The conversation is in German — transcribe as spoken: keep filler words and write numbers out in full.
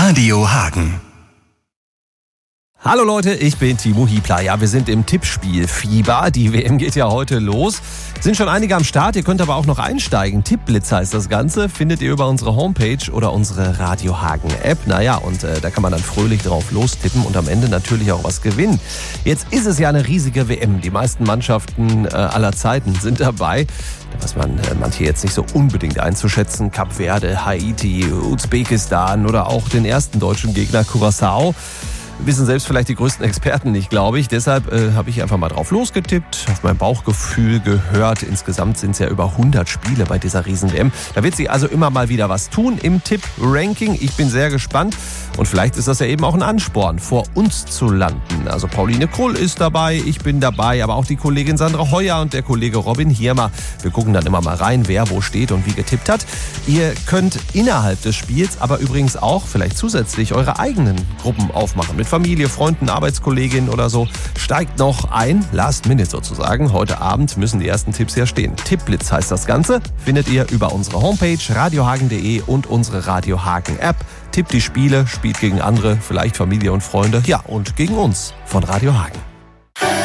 Radio Hagen. Hallo Leute, ich bin Timo Hiebler. Ja, wir sind im Tippspiel-Fieber. Die W M geht ja heute los. Sind schon einige am Start, ihr könnt aber auch noch einsteigen. Tippblitz heißt das Ganze, findet ihr über unsere Homepage oder unsere Radio Hagen App. Naja, und äh, da kann man dann fröhlich drauf lostippen und am Ende natürlich auch was gewinnen. Jetzt ist es ja eine riesige W M. Die meisten Mannschaften äh, aller Zeiten sind dabei. Da weiß man äh, manche jetzt nicht so unbedingt einzuschätzen. Kap Verde, Haiti, Usbekistan oder auch den ersten deutschen Gegner Curaçao. Wissen selbst vielleicht die größten Experten nicht, glaube ich. Deshalb äh, habe ich einfach mal drauf losgetippt, auf mein Bauchgefühl gehört. Insgesamt sind es ja über hundert Spiele bei dieser Riesen-W M. Da wird sich also immer mal wieder was tun im Tipp-Ranking. Ich bin sehr gespannt und vielleicht ist das ja eben auch ein Ansporn, vor uns zu landen. Also Pauline Krull ist dabei, ich bin dabei, aber auch die Kollegin Sandra Heuer und der Kollege Robin Hirmer. Wir gucken dann immer mal rein, wer wo steht und wie getippt hat. Ihr könnt innerhalb des Spiels aber übrigens auch vielleicht zusätzlich eure eigenen Gruppen aufmachen. Mit Familie, Freunden, Arbeitskolleginnen oder so. Steigt noch ein, last minute sozusagen. Heute Abend müssen die ersten Tipps ja stehen. Tippblitz heißt das Ganze. Findet ihr über unsere Homepage radiohagen punkt de und unsere Radio Hagen App. Tippt die Spiele, spielt gegen andere, vielleicht Familie und Freunde. Ja, und gegen uns von Radio Hagen.